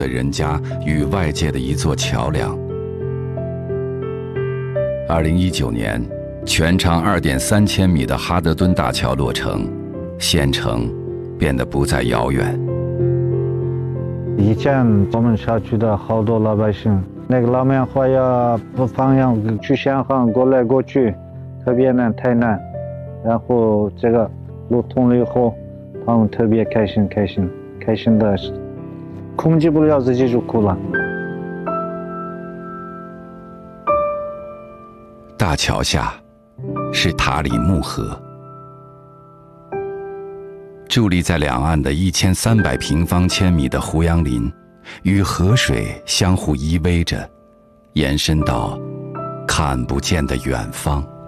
的人家与外界的一座桥梁。2019年，全长2.3千米的哈德顿大桥落成，县城变得不再遥远。 以前我们小区的好多老百姓，那个老棉花呀，不方向去香港过来过去，特别难，太难。然后这个路通了以后，他们特别开心的，控制不了自己就哭了。 大桥下是塔里木河，伫立在两岸的1300平方千米的胡杨林，与河水相互依偎着，延伸到看不见的远方。